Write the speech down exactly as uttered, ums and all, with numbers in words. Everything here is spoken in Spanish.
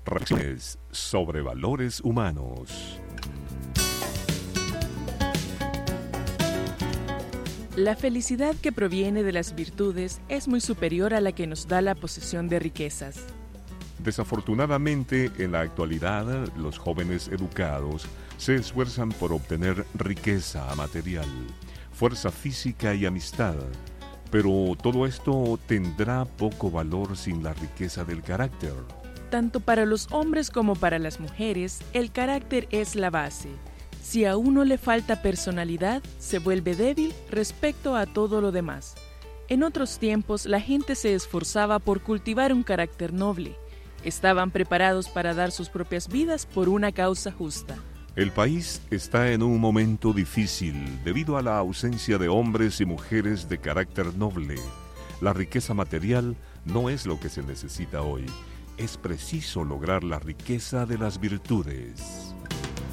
Reflexiones sobre valores humanos. La felicidad que proviene de las virtudes es muy superior a la que nos da la posesión de riquezas. Desafortunadamente, en la actualidad, los jóvenes educados se esfuerzan por obtener riqueza material, fuerza física y amistad. Pero todo esto tendrá poco valor sin la riqueza del carácter. Tanto para los hombres como para las mujeres, el carácter es la base. Si a uno le falta personalidad, se vuelve débil respecto a todo lo demás. En otros tiempos, la gente se esforzaba por cultivar un carácter noble. Estaban preparados para dar sus propias vidas por una causa justa. El país está en un momento difícil debido a la ausencia de hombres y mujeres de carácter noble. La riqueza material no es lo que se necesita hoy. Es preciso lograr la riqueza de las virtudes.